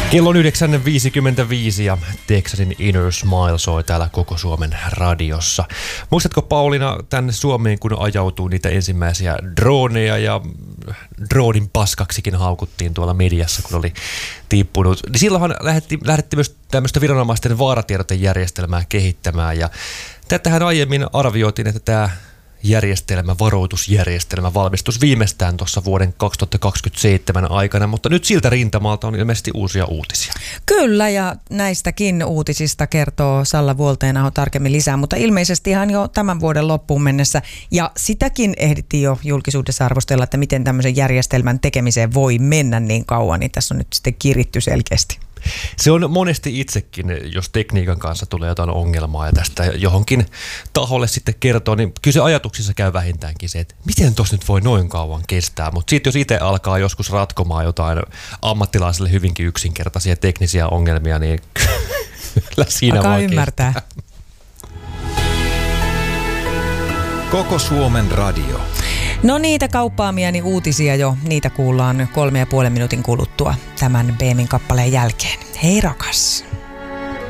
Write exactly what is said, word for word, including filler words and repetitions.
Kello on yhdeksän viisikymmentäviisi ja Texasin Inner Smile soi täällä koko Suomen radiossa. Muistatko, Pauliina, tänne Suomeen, kun ajautuu niitä ensimmäisiä droneja ja dronin paskaksikin haukuttiin tuolla mediassa, kun oli tippunut. Niin silloinhan lähdettiin, lähdettiin myös tämmöistä viranomaisten vaaratiedotajärjestelmää kehittämään, ja tätähän aiemmin arvioitiin, että tämä järjestelmä, varoitusjärjestelmä valmistus viimeistään tuossa vuoden kaksituhattakaksikymmentäseitsemän aikana, mutta nyt siltä rintamalta on ilmeisesti uusia uutisia. Kyllä, ja näistäkin uutisista kertoo Salla Vuolteenaho tarkemmin lisää, mutta ilmeisesti ihan jo tämän vuoden loppuun mennessä, ja sitäkin ehdittiin jo julkisuudessa arvostella, että miten tämmöisen järjestelmän tekemiseen voi mennä niin kauan, niin tässä on nyt sitten kiritty selkeästi. Se on monesti itsekin, jos tekniikan kanssa tulee jotain ongelmaa ja tästä johonkin taholle sitten kertoo, niin kyllä se ajatuksissa käy vähintäänkin se, että miten tuossa nyt voi noin kauan kestää. Mutta sitten jos itse alkaa joskus ratkomaan jotain ammattilaisille hyvinkin yksinkertaisia teknisiä ongelmia, niin kyllä siinä alkaa vaan ymmärtää. Kestää. Koko Suomen radio. No niitä kauppaamiani uutisia jo, niitä kuullaan kolme ja puolen minuutin kuluttua tämän B M in kappaleen jälkeen. Hei rakas!